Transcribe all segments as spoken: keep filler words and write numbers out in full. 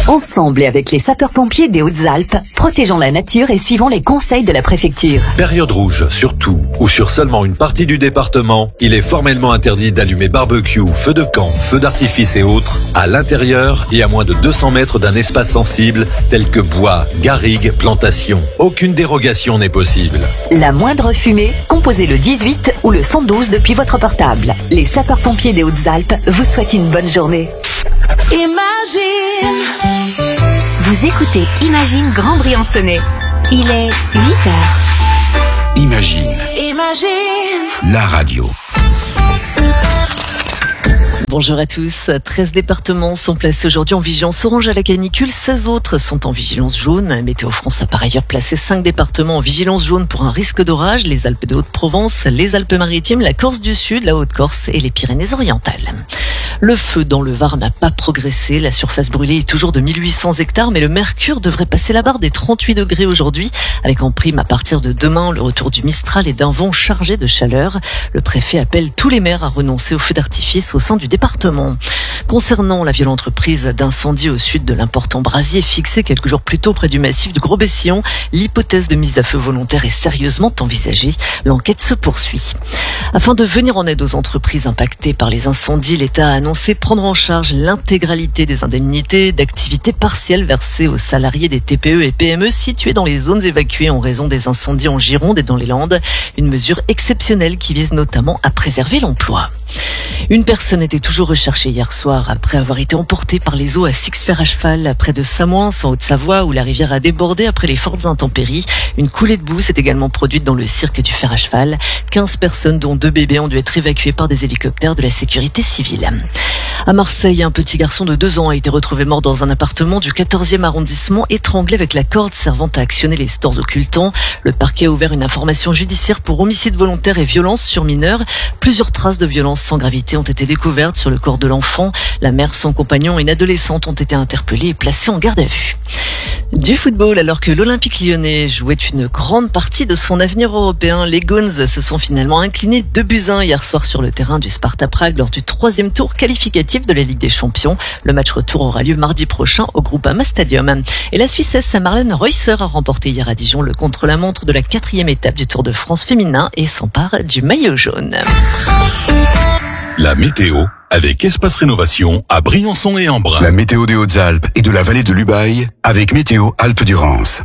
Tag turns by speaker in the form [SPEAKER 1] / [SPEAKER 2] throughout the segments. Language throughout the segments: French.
[SPEAKER 1] Ensemble et avec les sapeurs-pompiers des Hautes-Alpes, protégeons la nature et suivons les conseils de la préfecture.
[SPEAKER 2] Période rouge, sur tout ou sur seulement une partie du département, il est formellement interdit d'allumer barbecue, feux de camp, feux d'artifice et autres à l'intérieur et à moins de deux cents mètres d'un espace sensible tel que bois, garrigues, plantations. Aucune dérogation n'est possible.
[SPEAKER 1] La moindre fumée, composez le dix-huit ou le cent douze depuis votre portable. Les sapeurs-pompiers des Hautes-Alpes vous souhaitent une bonne journée.
[SPEAKER 3] Imagine.
[SPEAKER 4] Vous écoutez Imagine Grand Briançonnais. Il est huit heures.
[SPEAKER 5] Imagine.
[SPEAKER 3] Imagine.
[SPEAKER 5] La radio.
[SPEAKER 6] Bonjour à tous. treize départements sont placés aujourd'hui en vigilance orange à la canicule. seize autres sont en vigilance jaune. Météo France a par ailleurs placé cinq départements en vigilance jaune pour un risque d'orage. Les Alpes de Haute-Provence, les Alpes-Maritimes, la Corse du Sud, la Haute-Corse et les Pyrénées-Orientales. Le feu dans le Var n'a pas progressé. La surface brûlée est toujours de mille huit cents hectares, mais le mercure devrait passer la barre des trente-huit degrés aujourd'hui, avec en prime à partir de demain le retour du Mistral et d'un vent chargé de chaleur. Le préfet appelle tous les maires à renoncer aux feux d'artifice au sein du département. Concernant la violente reprise d'incendie au sud de l'important brasier fixé quelques jours plus tôt près du massif de Gros-Bessillon, l'hypothèse de mise à feu volontaire est sérieusement envisagée. L'enquête se poursuit. Afin de venir en aide aux entreprises impactées par les incendies, l'État a annoncé prendre en charge l'intégralité des indemnités d'activité partielle versées aux salariés des T P E et P M E situés dans les zones évacuées en raison des incendies en Gironde et dans les Landes. Une mesure exceptionnelle qui vise notamment à préserver l'emploi. Une personne était toujours recherchée hier soir après avoir été emportée par les eaux à Six-Fer à cheval près de Samoins en Haute-Savoie où la rivière a débordé après les fortes intempéries. Une coulée de boue s'est également produite dans le cirque du fer à cheval. quinze personnes dont deux bébés ont dû être évacuées par des hélicoptères de la sécurité civile. À Marseille, un petit garçon de deux ans a été retrouvé mort dans un appartement du quatorzième arrondissement, étranglé avec la corde servant à actionner les stores occultants. Le parquet a ouvert une information judiciaire pour homicide volontaire et violence sur mineur. Plusieurs traces de violence sans gravité ont été découvertes sur le corps de l'enfant. La mère, son compagnon et une adolescente ont été interpellés et placés en garde à vue. Du football, alors que l'Olympique lyonnais jouait une grande partie de son avenir européen, les Goons se sont finalement inclinés deux buts à un hier soir sur le terrain du Sparta Prague lors du troisième tour qualificatif de la Ligue des Champions. Le match retour aura lieu mardi prochain au Groupama Stadium. Et la Suissesse Marlène Reusser a remporté hier à Dijon le contre-la-montre de la quatrième étape du Tour de France féminin et s'empare du maillot jaune.
[SPEAKER 5] La météo avec Espace Rénovation à Briançon et Embrun.
[SPEAKER 7] La météo des Hautes-Alpes et de la vallée de l'Ubaye avec Météo Alpes-Durance.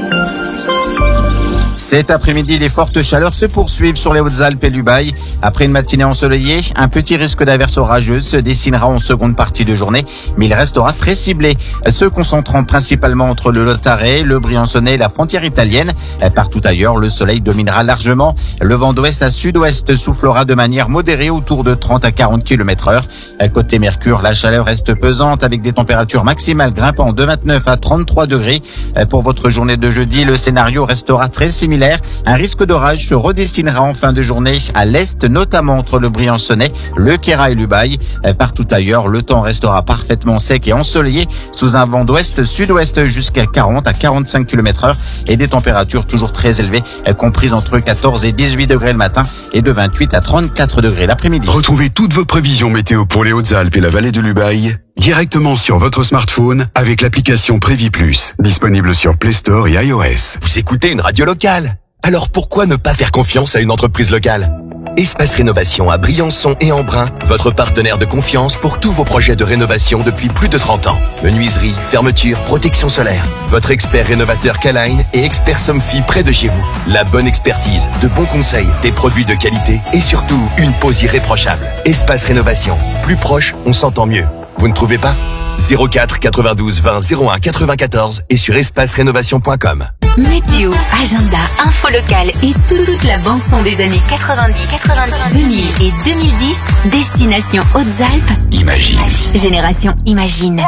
[SPEAKER 8] Cet après-midi, les fortes chaleurs se poursuivent sur les Hautes-Alpes et l'Ubaye. Après une matinée ensoleillée, un petit risque d'averse orageuse se dessinera en seconde partie de journée, mais il restera très ciblé, se concentrant principalement entre le Lotaret, le Briançonnais et la frontière italienne. Partout ailleurs, le soleil dominera largement. Le vent d'ouest à sud-ouest soufflera de manière modérée autour de trente à quarante kilomètres heure. Côté Mercure, la chaleur reste pesante avec des températures maximales grimpant de vingt-neuf à trente-trois degrés. Pour votre journée de jeudi, le scénario restera très similaire. Un risque d'orage se redestinera en fin de journée à l'est, notamment entre le Briançonnais, le Queyras et l'Ubaye. Partout ailleurs, le temps restera parfaitement sec et ensoleillé sous un vent d'ouest-sud-ouest jusqu'à quarante à quarante-cinq kilomètres heure et des températures toujours très élevées, comprises entre quatorze et dix-huit degrés le matin et de vingt-huit à trente-quatre degrés l'après-midi.
[SPEAKER 7] Retrouvez toutes vos prévisions météo pour les Hautes-Alpes et la vallée de l'Ubaye directement sur votre smartphone avec l'application Prévi Plus, disponible sur Play Store et iOS.
[SPEAKER 9] Vous écoutez une radio locale, alors pourquoi ne pas faire confiance à une entreprise locale ? Espace Rénovation à Briançon et Embrun, votre partenaire de confiance pour tous vos projets de rénovation depuis plus de trente ans. Menuiserie, fermeture, protection solaire. Votre expert rénovateur K-Line et expert Somfy près de chez vous. La bonne expertise, de bons conseils, des produits de qualité et surtout une pose irréprochable. Espace Rénovation, plus proche, on s'entend mieux. Vous ne trouvez pas ? zéro quatre quatre-vingt-douze vingt zéro un quatre-vingt-quatorze et sur espace rénovation point com.
[SPEAKER 4] Météo, agenda, info locale et tout, toute la bande son des années quatre-vingt-dix, quatre-vingt-dix, deux mille et deux mille dix. Destination Hautes-Alpes.
[SPEAKER 5] Imagine.
[SPEAKER 4] Génération Imagine.